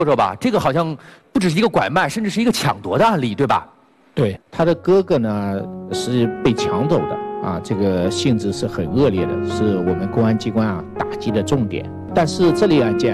说说吧，这个好像不只是一个拐卖，甚至是一个抢夺的案例，对吧？ 对，他的哥哥呢是被抢走的啊，这个性质是很恶劣的，是我们公安机关啊打击的重点。但是这类案件